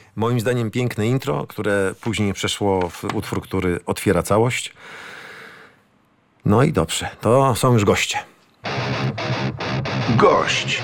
Moim zdaniem piękne intro, które później przeszło w utwór, który otwiera całość. No i dobrze, to są już goście. Gość.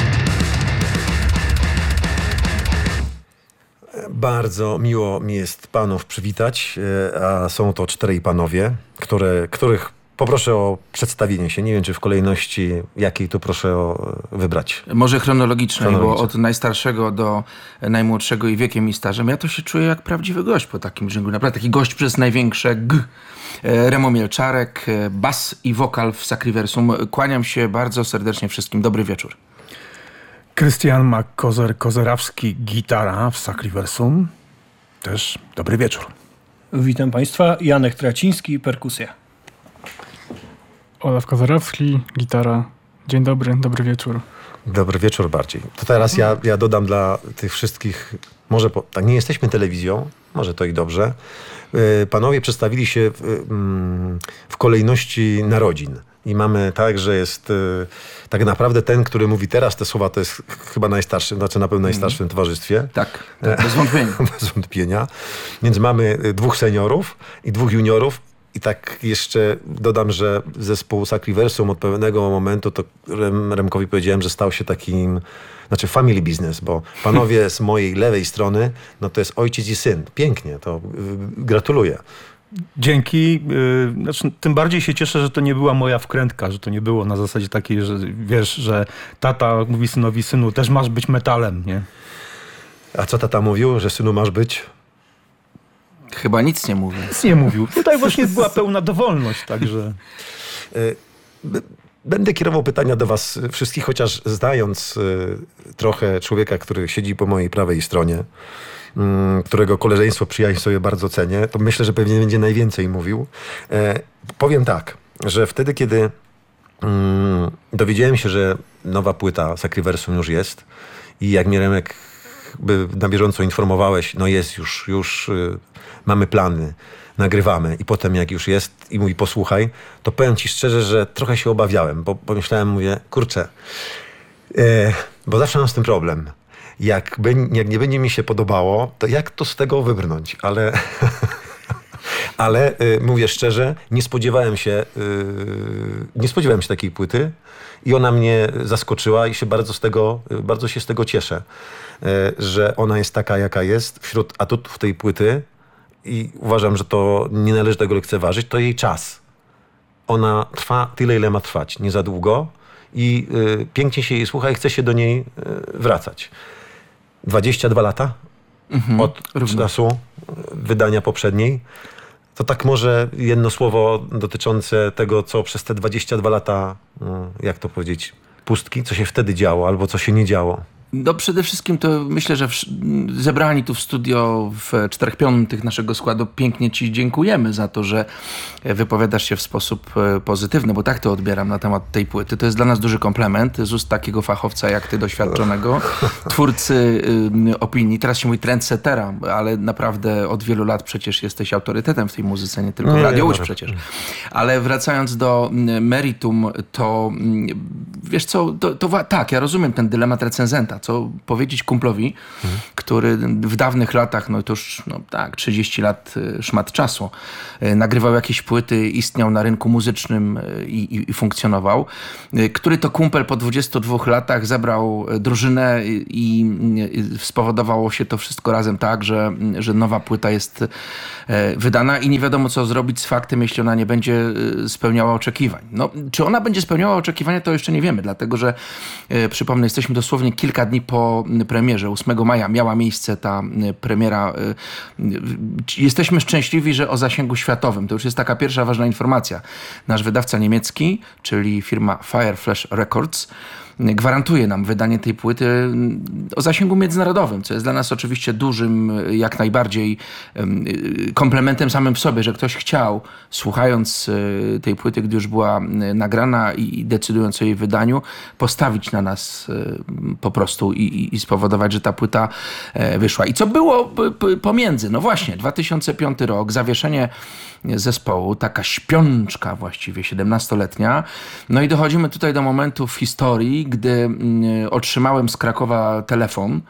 Bardzo miło mi jest panów przywitać, a są to 4 panowie, których poproszę o przedstawienie się. Nie wiem, czy w kolejności jakiej tu proszę wybrać. Może chronologicznej, bo od najstarszego do najmłodszego i wiekiem i stażem. Ja to się czuję jak prawdziwy gość po takim dżinglu. Naprawdę taki gość przez największe G. Remo Mielczarek, bas i wokal w Sacriversum. Kłaniam się bardzo serdecznie wszystkim. Dobry wieczór. Krystian Kozerawski, gitara w Sacriversum. Też dobry wieczór. Witam Państwa. Janek Traciński, perkusja. Olaf Kozerawski, gitara. Dzień dobry, dobry wieczór. Dobry wieczór bardziej. To teraz ja dodam dla tych wszystkich, może tak nie jesteśmy telewizją, może to i dobrze. Panowie przedstawili się w kolejności narodzin. I mamy tak, że jest tak naprawdę ten, który mówi teraz te słowa, to jest chyba najstarszy, znaczy na pewno najstarszy w tym towarzystwie. Tak, bez wątpienia. Bez wątpienia. Więc mamy 2 seniorów i 2 juniorów. I tak jeszcze dodam, że zespół Sacriversum od pewnego momentu, to Remkowi powiedziałem, że stał się takim, znaczy family business, bo panowie z mojej lewej strony, no to jest ojciec i syn. Pięknie, to gratuluję. Dzięki. Znaczy, tym bardziej się cieszę, że to nie była moja wkrętka, że to nie było na zasadzie takiej, że wiesz, że tata mówi synowi, synu, też masz być metalem, nie? A co tata mówił, że synu masz być? Chyba nic nie mówił. Nic nie mówił. Tutaj właśnie była pełna dowolność, także... Będę kierował pytania do was wszystkich, chociaż znając trochę człowieka, który siedzi po mojej prawej stronie, którego koleżeństwo, przyjaźń sobie bardzo cenię, to myślę, że pewnie będzie najwięcej mówił. Powiem tak, że wtedy, kiedy dowiedziałem się, że nowa płyta Sacriversum już jest i jak mnie Remek na bieżąco informowałeś, no jest już mamy plany, nagrywamy i potem jak już jest i mówi posłuchaj, to powiem ci szczerze, że trochę się obawiałem, bo pomyślałem, mówię, kurczę, bo zawsze mam z tym problem. Jak nie będzie mi się podobało, to jak to z tego wybrnąć? Ale mówię szczerze, nie spodziewałem się takiej płyty i ona mnie zaskoczyła i się bardzo się z tego cieszę, że ona jest taka, jaka jest. Wśród atutów tej płyty i uważam, że to nie należy tego lekceważyć, to jej czas. Ona trwa tyle, ile ma trwać, nie za długo i pięknie się jej słucha i chce się do niej wracać. 22 lata od czasu wydania poprzedniej. To tak może jedno słowo dotyczące tego, co przez te 22 lata, jak to powiedzieć, pustki, co się wtedy działo albo co się nie działo. No przede wszystkim to myślę, że zebrani tu w studio w 4/5 naszego składu pięknie ci dziękujemy za to, że wypowiadasz się w sposób pozytywny, bo tak to odbieram na temat tej płyty. To jest dla nas duży komplement z ust takiego fachowca jak ty, doświadczonego, twórcy opinii. Teraz się mówi trendsettera, ale naprawdę od wielu lat przecież jesteś autorytetem w tej muzyce, nie tylko w Radio Łódź przecież. Ale wracając do meritum, to wiesz co, tak, ja rozumiem ten dylemat recenzenta. Co powiedzieć kumplowi, który w dawnych latach, no to już 30 lat szmat czasu, nagrywał jakieś płyty, istniał na rynku muzycznym i funkcjonował, który to kumpel po 22 latach zebrał drużynę i spowodowało się to wszystko razem tak, że nowa płyta jest wydana i nie wiadomo co zrobić z faktem, jeśli ona nie będzie spełniała oczekiwań. No, czy ona będzie spełniała oczekiwania, to jeszcze nie wiemy, dlatego że przypomnę, jesteśmy dosłownie kilka dni po premierze. 8 maja miała miejsce ta premiera. Jesteśmy szczęśliwi, że o zasięgu światowym. To już jest taka pierwsza ważna informacja. Nasz wydawca niemiecki, czyli firma Fireflash Records, gwarantuje nam wydanie tej płyty o zasięgu międzynarodowym, co jest dla nas oczywiście dużym, jak najbardziej komplementem samym w sobie, że ktoś chciał, słuchając tej płyty, gdy już była nagrana i decydując o jej wydaniu, postawić na nas po prostu i spowodować, że ta płyta wyszła. I co było pomiędzy? No właśnie, 2005 rok, zawieszenie zespołu, taka śpiączka właściwie 17-letnia. No i dochodzimy tutaj do momentu w historii, gdy otrzymałem z Krakowa telefon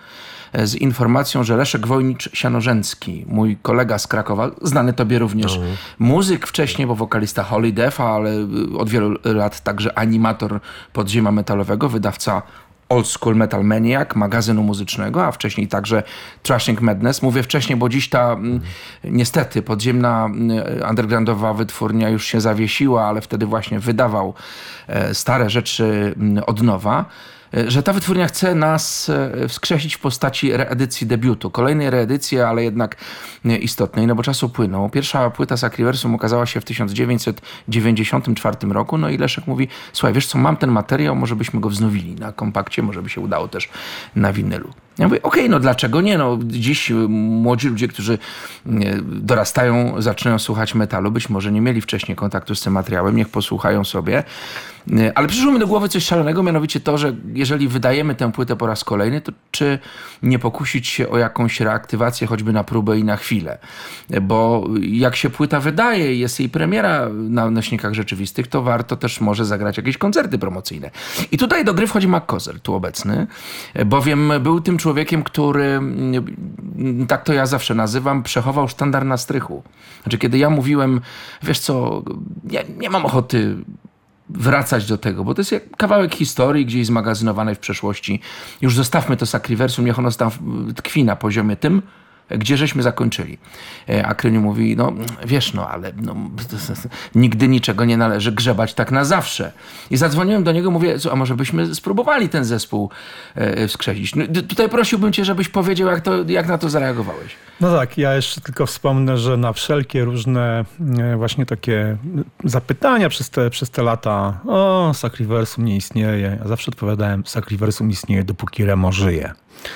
z informacją, że Leszek Wojnicz-Sianorzęcki, mój kolega z Krakowa, znany tobie również, muzyk wcześniej, bo wokalista Holy Death, ale od wielu lat także animator Podziemia Metalowego, wydawca Old School Metal Maniac, magazynu muzycznego, a wcześniej także Trashing Madness. Mówię wcześniej, bo dziś ta niestety podziemna undergroundowa wytwórnia już się zawiesiła, ale wtedy właśnie wydawał stare rzeczy od nowa. Że ta wytwórnia chce nas wskrzesić w postaci reedycji debiutu. Kolejnej reedycji, ale jednak istotnej, no bo czas upłynął. Pierwsza płyta Sacriversum ukazała się w 1994 roku, no i Leszek mówi, słuchaj, wiesz co, mam ten materiał, może byśmy go wznowili na kompakcie, może by się udało też na winylu. Ja mówię, okej, no dlaczego nie? No dziś młodzi ludzie, którzy dorastają, zaczynają słuchać metalu, być może nie mieli wcześniej kontaktu z tym materiałem, niech posłuchają sobie. Ale przyszło mi do głowy coś szalonego, mianowicie to, że jeżeli wydajemy tę płytę po raz kolejny, to czy nie pokusić się o jakąś reaktywację, choćby na próbę i na chwilę. Bo jak się płyta wydaje i jest jej premiera na nośnikach rzeczywistych, to warto też może zagrać jakieś koncerty promocyjne. I tutaj do gry wchodzi Mac Kozer, tu obecny, bowiem był tym człowiekiem, który, tak to ja zawsze nazywam, przechował sztandar na strychu. Znaczy, kiedy ja mówiłem, wiesz co, ja nie mam ochoty wracać do tego, bo to jest kawałek historii gdzieś zmagazynowanej w przeszłości. Już zostawmy to Sacriversum, niech ono tam tkwi na poziomie tym, gdzie żeśmy zakończyli. A Kryniu mówi, no wiesz, no ale nigdy niczego nie należy grzebać tak na zawsze. I zadzwoniłem do niego, mówię, a może byśmy spróbowali ten zespół wskrzesić. No, tutaj prosiłbym cię, żebyś powiedział, jak na to zareagowałeś. No tak, ja jeszcze tylko wspomnę, że na wszelkie różne właśnie takie zapytania przez te lata, Sacriversum nie istnieje. Ja zawsze odpowiadałem, Sacriversum istnieje, dopóki Remo żyje.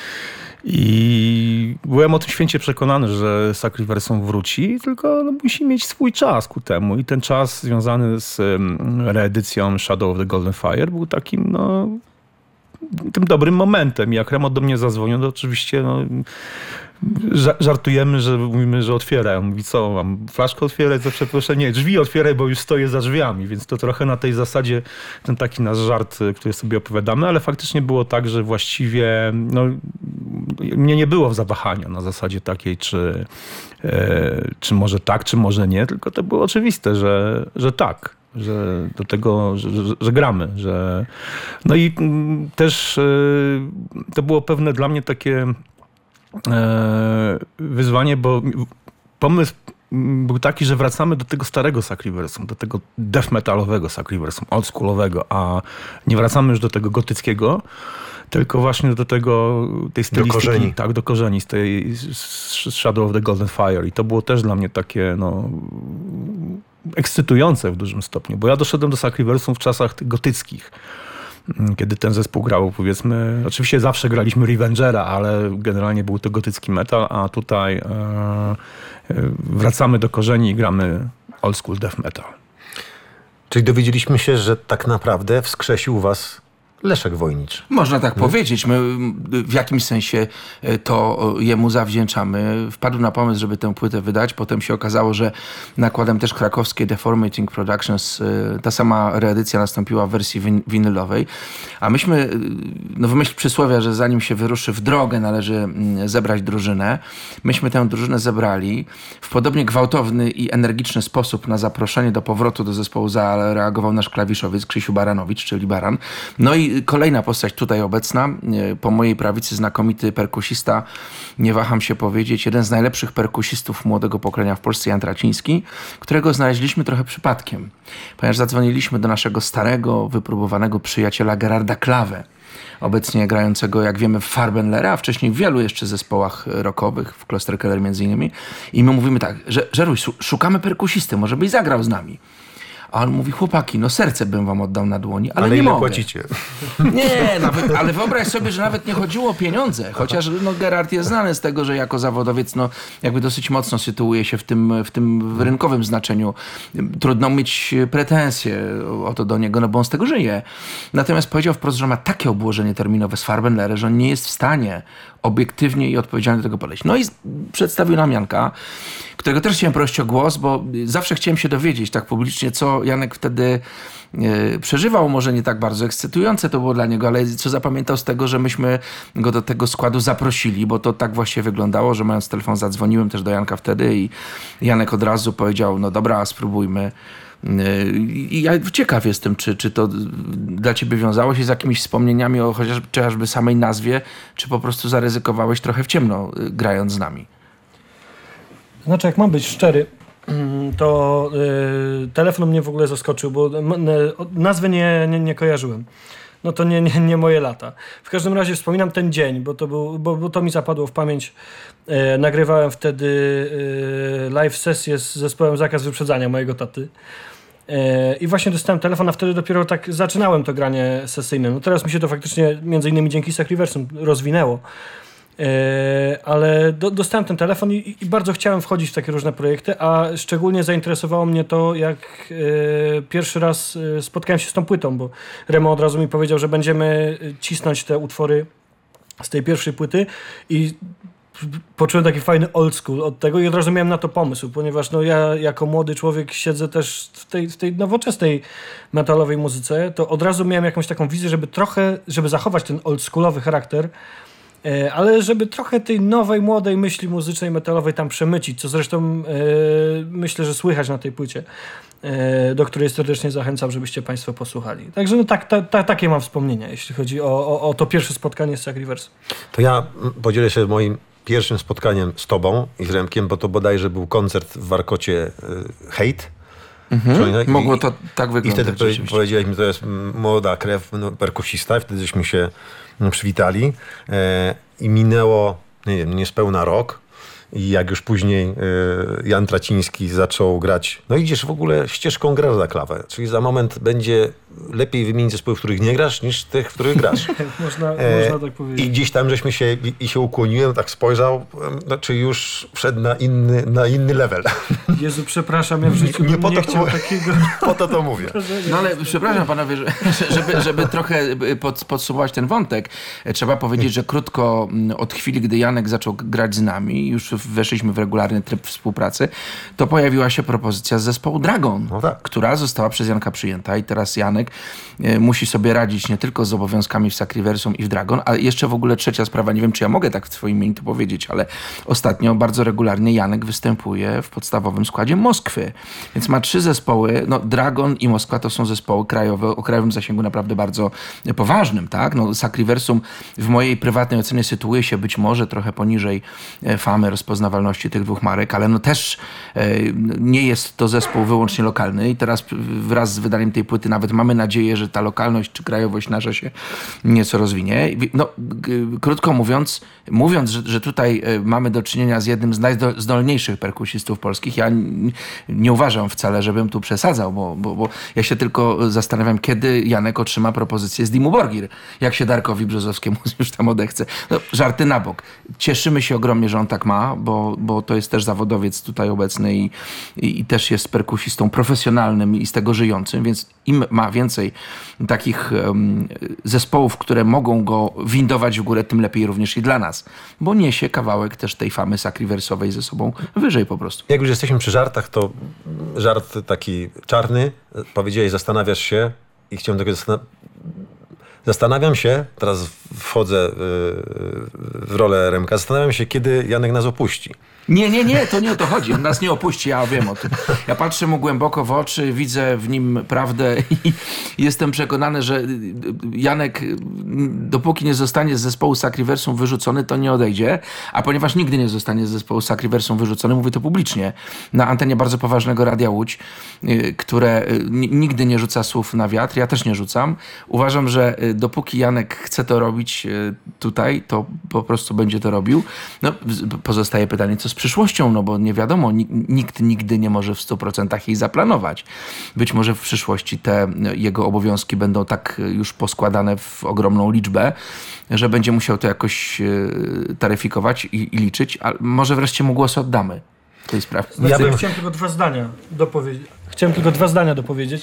I byłem o tym święcie przekonany, że Sacriversum wróci, tylko musi mieć swój czas ku temu. I ten czas związany z reedycją Shadow of the Golden Fire był takim, tym dobrym momentem. Jak Remo do mnie zadzwonił, to oczywiście żartujemy, że mówimy, że otwiera. On mówi, co, mam flaszkę otwierać? Za przeproszenie, nie, drzwi otwieraj, bo już stoję za drzwiami. Więc to trochę na tej zasadzie ten taki nasz żart, który sobie opowiadamy, ale faktycznie było tak, że właściwie mnie nie było w zawahaniu na zasadzie takiej, czy może tak, czy może nie, tylko to było oczywiste, że tak. Że do tego, że gramy. No i też to było pewne dla mnie takie wyzwanie, bo pomysł był taki, że wracamy do tego starego Sacriversum, do tego death metalowego Sacriversum, oldschoolowego, a nie wracamy już do tego gotyckiego, tylko właśnie do tej stylistyki, do korzeni, z Shadow of the Golden Fire. I to było też dla mnie takie ekscytujące w dużym stopniu, bo ja doszedłem do Sacriversum w czasach tych gotyckich, kiedy ten zespół grał, powiedzmy, oczywiście zawsze graliśmy Revengera, ale generalnie był to gotycki metal, a tutaj wracamy do korzeni i gramy old school death metal. Czyli dowiedzieliśmy się, że tak naprawdę wskrzesił was Leszek Wojnicz. Można tak powiedzieć. My w jakimś sensie to jemu zawdzięczamy. Wpadł na pomysł, żeby tę płytę wydać. Potem się okazało, że nakładem też krakowskiej Deformating Productions ta sama reedycja nastąpiła w wersji winylowej. A myśmy, w myśl przysłowia, że zanim się wyruszy w drogę, należy zebrać drużynę. Myśmy tę drużynę zebrali. W podobnie gwałtowny i energiczny sposób na zaproszenie do powrotu do zespołu zareagował nasz klawiszowiec Krzysiu Baranowicz, czyli Baran. No i kolejna postać tutaj obecna, po mojej prawicy znakomity perkusista, nie waham się powiedzieć, jeden z najlepszych perkusistów młodego pokolenia w Polsce, Jan Traciński, którego znaleźliśmy trochę przypadkiem, ponieważ zadzwoniliśmy do naszego starego, wypróbowanego przyjaciela Gerarda Klawę, obecnie grającego, jak wiemy, w Farbenlera, a wcześniej w wielu jeszcze zespołach rockowych, w Klosterkeller między innymi. I my mówimy tak, Żeruj, szukamy perkusisty, może byś zagrał z nami. A on mówi, chłopaki, serce bym wam oddał na dłoni, ale nie ile mogę. Płacicie? Nie, ale wyobraź sobie, że nawet nie chodziło o pieniądze. Chociaż Gerard jest znany z tego, że jako zawodowiec jakby dosyć mocno sytuuje się w tym rynkowym znaczeniu. Trudno mieć pretensje o to do niego, bo on z tego żyje. Natomiast powiedział wprost, że ma takie obłożenie terminowe z Farbenlerem, że on nie jest w stanie obiektywnie i odpowiedzialnie do tego podejść. No i przedstawił nam Janka, którego też chciałem prosić o głos, bo zawsze chciałem się dowiedzieć tak publicznie, co Janek wtedy przeżywał. Może nie tak bardzo ekscytujące to było dla niego, ale co zapamiętał z tego, że myśmy go do tego składu zaprosili, bo to tak właśnie wyglądało, że mając telefon zadzwoniłem też do Janka wtedy i Janek od razu powiedział, no dobra, spróbujmy. I ja ciekaw jestem, czy to dla ciebie wiązało się z jakimiś wspomnieniami o chociażby samej nazwie, czy po prostu zaryzykowałeś trochę w ciemno, grając z nami? Znaczy, jak mam być szczery, to telefon mnie w ogóle zaskoczył, bo nazwy nie kojarzyłem. No to nie moje lata. W każdym razie wspominam ten dzień, bo to mi zapadło w pamięć. Nagrywałem wtedy live sesję z zespołem Zakaz Wyprzedzania mojego taty. I właśnie dostałem telefon, a wtedy dopiero tak zaczynałem to granie sesyjne. No teraz mi się to faktycznie między innymi dzięki Sacriversum rozwinęło. Ale dostałem ten telefon i bardzo chciałem wchodzić w takie różne projekty, a szczególnie zainteresowało mnie to, jak pierwszy raz spotkałem się z tą płytą, bo Remo od razu mi powiedział, że będziemy cisnąć te utwory z tej pierwszej płyty i poczułem taki fajny old school od tego i od razu miałem na to pomysł, ponieważ no ja jako młody człowiek siedzę też w tej nowoczesnej metalowej muzyce, to od razu miałem jakąś taką wizję, żeby zachować ten old schoolowy charakter, ale żeby trochę tej nowej, młodej myśli muzycznej, metalowej tam przemycić, co zresztą myślę, że słychać na tej płycie, do której serdecznie zachęcam, żebyście Państwo posłuchali. Także no takie mam wspomnienia, jeśli chodzi o to pierwsze spotkanie z Sacriversum. To ja podzielę się moim pierwszym spotkaniem z tobą i z Remkiem, bo to bodajże był koncert w Warkocie Hate. Mogło to tak wyglądać. I wtedy powiedziałeś mi, to jest młoda krew, perkusista, i wtedy żeśmy się przywitali i minęło, nie wiem, niespełna rok. I jak już później Jan Traciński zaczął grać, no idziesz w ogóle ścieżką grasz za klawę, czyli za moment będzie lepiej wymienić zespoły, w których nie grasz, niż tych, w których grasz. można tak powiedzieć. I gdzieś tam żeśmy się ukłoniłem, tak spojrzał, znaczy już wszedł na inny level. Jezu, przepraszam, ja w życiu nie chciał takiego... Po to mówię. No ale przepraszam panowie, żeby trochę podsumować ten wątek, trzeba powiedzieć, że krótko od chwili, gdy Janek zaczął grać z nami, już weszliśmy w regularny tryb współpracy, to pojawiła się propozycja z zespołu Dragon, która została przez Janka przyjęta i teraz Janek musi sobie radzić nie tylko z obowiązkami w Sacriversum i w Dragon, ale jeszcze w ogóle trzecia sprawa, nie wiem, czy ja mogę tak w twoim imieniu to powiedzieć, ale ostatnio bardzo regularnie Janek występuje w podstawowym składzie Moskwy, więc ma 3 zespoły, no Dragon i Moskwa to są zespoły krajowe, o krajowym zasięgu naprawdę bardzo poważnym, tak? No Sacriversum w mojej prywatnej ocenie sytuuje się być może trochę poniżej famy, rozpoznawalności tych 2 marek, ale no też nie jest to zespół wyłącznie lokalny i teraz wraz z wydaniem tej płyty nawet mamy nadzieję, że ta lokalność czy krajowość nasza się nieco rozwinie. No, krótko mówiąc, że tutaj mamy do czynienia z jednym z najzdolniejszych perkusistów polskich, ja nie uważam wcale, żebym tu przesadzał, bo ja się tylko zastanawiam, kiedy Janek otrzyma propozycję z Dimmu Borgir, jak się Darkowi Brzozowskiemu już tam odechce. No, żarty na bok. Cieszymy się ogromnie, że on tak ma, bo to jest też zawodowiec tutaj obecny i też jest perkusistą profesjonalnym i z tego żyjącym, więc im ma więcej takich zespołów, które mogą go windować w górę, tym lepiej również i dla nas, bo niesie kawałek też tej famy sacriversowej ze sobą wyżej po prostu. Jak już jesteśmy przy żartach, to żart taki czarny. Powiedziałeś, zastanawiasz się i chciałem tego zastanawiam się, teraz wchodzę w rolę Remka, zastanawiam się, kiedy Janek nas opuści. Nie, to nie o to chodzi. On nas nie opuści, ja wiem o tym. Ja patrzę mu głęboko w oczy, widzę w nim prawdę i jestem przekonany, że Janek, dopóki nie zostanie z zespołu Sacriversum wyrzucony, to nie odejdzie. A ponieważ nigdy nie zostanie z zespołu Sacriversum wyrzucony, mówię to publicznie, na antenie bardzo poważnego Radia Łódź, które nigdy nie rzuca słów na wiatr, ja też nie rzucam. Uważam, że dopóki Janek chce to robić tutaj, to po prostu będzie to robił. No, pozostaje pytanie, co z przyszłością, no bo nie wiadomo, nikt nigdy nie może w 100% jej zaplanować. Być może w przyszłości te jego obowiązki będą tak już poskładane w ogromną liczbę, że będzie musiał to jakoś taryfikować i liczyć, a może wreszcie mu głos oddamy w tej sprawie. Chciałem tylko 2 zdania dopowiedzieć.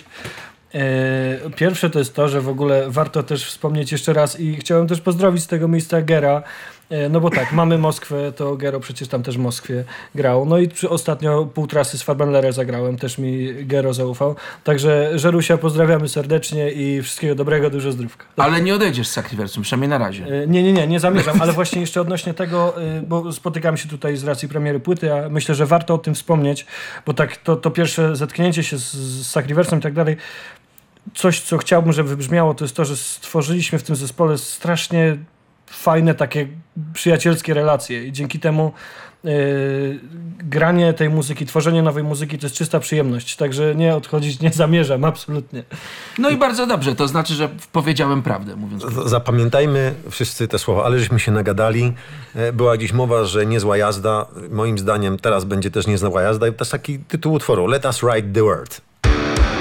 Pierwsze to jest to, że w ogóle warto też wspomnieć jeszcze raz i chciałem też pozdrowić z tego miejsca Gera, No bo tak, mamy Moskwę, to Gero przecież tam też w Moskwie grał. No i ostatnio pół trasy z Fahrbahnlehre zagrałem, też mi Gero zaufał. Także Żerusia pozdrawiamy serdecznie i wszystkiego dobrego, dużo zdrówka. Ale nie odejdziesz z Sacriversum, przynajmniej na razie. Nie zamierzam, ale właśnie jeszcze odnośnie tego, bo spotykamy się tutaj z racji premiery płyty, a myślę, że warto o tym wspomnieć, bo tak to pierwsze zetknięcie się z Sacriversem i tak dalej, coś, co chciałbym, żeby wybrzmiało, to jest to, że stworzyliśmy w tym zespole strasznie fajne takie przyjacielskie relacje i dzięki temu granie tej muzyki, tworzenie nowej muzyki to jest czysta przyjemność, także nie odchodzić nie zamierzam, absolutnie. No i bardzo dobrze, to znaczy, że powiedziałem prawdę, mówiąc krótko. Zapamiętajmy wszyscy te słowa, ale żeśmy się nagadali. Była dziś mowa, że niezła jazda. Moim zdaniem teraz będzie też niezła jazda i to jest taki tytuł utworu. Let us ride the world.